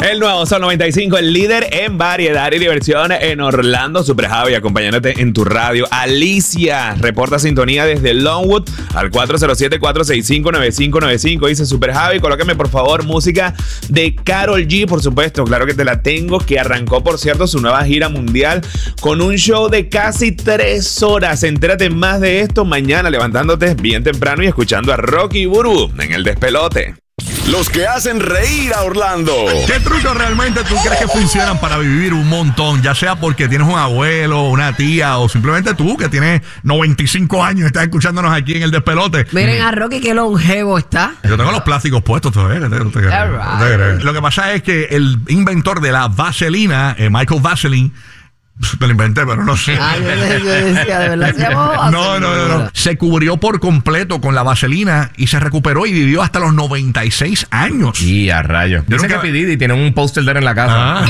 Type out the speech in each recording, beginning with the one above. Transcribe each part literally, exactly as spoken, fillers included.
El nuevo Sol noventa y cinco, el líder en variedad y diversión en Orlando. Super Javi, acompañándote en tu radio. Alicia reporta sintonía desde Longwood al cuatro cero siete, cuatro seis cinco, nueve cinco nueve cinco. Dice: Super Javi, colócame por favor música de Karol G. Por supuesto, claro que te la tengo, que arrancó, por cierto, su nueva gira mundial con un show de casi tres horas. Entérate más de esto mañana levantándote bien temprano y escuchando a Rocky y Burbu en El Despelote. Los que hacen reír a Orlando. ¿Qué trucos realmente tú crees que funcionan para vivir un montón? Ya sea porque tienes un abuelo, una tía o simplemente tú que tienes noventa y cinco años y estás escuchándonos aquí en El Despelote. Miren a Rocky qué longevo está. Yo tengo los plásticos puestos todavía. No te, no te crees, no te crees. Lo que pasa es que el inventor de la vaselina, eh, Michael Vaseline, me lo inventé, pero no sé. Ah, yo, yo decía, de verdad se llamó vaselina. No, no, no, no. Se cubrió por completo con la vaselina y se recuperó y vivió hasta los noventa y seis años. Y a rayos. Dice nunca... que P. tiene un póster de él en la casa. Ah.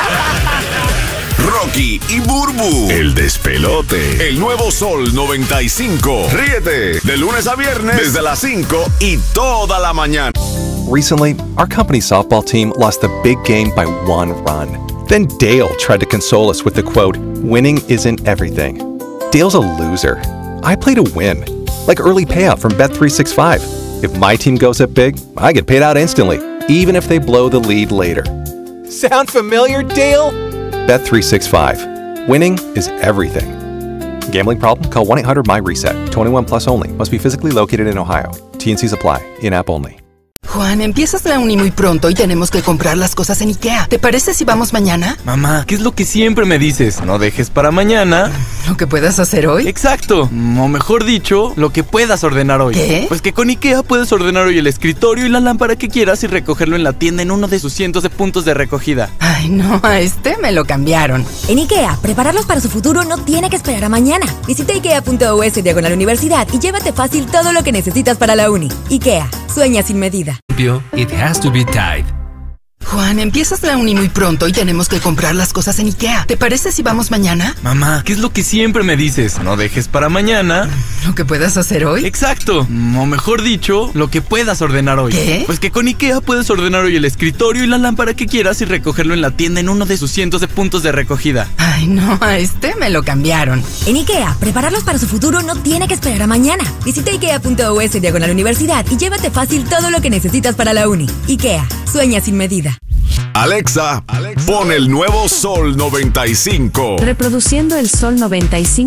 Rocky y Burbu, El Despelote. El nuevo Sol noventa y cinco. Ríete de lunes a viernes desde las cinco y toda la mañana. Recently, our company softball team lost the big game by one run. Then Dale tried to console us with the quote, "Winning isn't everything." Dale's a loser. I play to win. Like early payout from Bet three sixty-five. If my team goes up big, I get paid out instantly, even if they blow the lead later. Sound familiar, Dale? Bet three sixty-five. Winning is everything. Gambling problem? Call one eight hundred M Y reset. twenty-one plus only. Must be physically located in Ohio. T and Cs apply. In-app only. Juan, empiezas la uni muy pronto y tenemos que comprar las cosas en IKEA. ¿Te parece si vamos mañana? Mamá, ¿qué es lo que siempre me dices? No dejes para mañana ¿lo que puedas hacer hoy? Exacto, o mejor dicho, lo que puedas ordenar hoy. ¿Qué? Pues que con IKEA puedes ordenar hoy el escritorio y la lámpara que quieras y recogerlo en la tienda en uno de sus cientos de puntos de recogida. Ay, no, a este me lo cambiaron. En IKEA, prepararlos para su futuro no tiene que esperar a mañana. Visita ikea punto u s diagonal universidad y llévate fácil todo lo que necesitas para la uni. IKEA, sueña sin medida. It has to be Tide. Juan, empiezas la uni muy pronto y tenemos que comprar las cosas en IKEA. ¿Te parece si vamos mañana? Mamá, ¿qué es lo que siempre me dices? No dejes para mañana ¿lo que puedas hacer hoy? Exacto, o mejor dicho, lo que puedas ordenar hoy. ¿Qué? Pues que con IKEA puedes ordenar hoy el escritorio y la lámpara que quieras y recogerlo en la tienda en uno de sus cientos de puntos de recogida. Ay, no, a este me lo cambiaron. En IKEA, prepararlos para su futuro no tiene que esperar a mañana. Visita ikea punto u s diagonal universidad y llévate fácil todo lo que necesitas para la uni. IKEA, sueña sin medida. Alexa, Alexa, pon el nuevo Sol noventa y cinco. Reproduciendo el Sol noventa y cinco.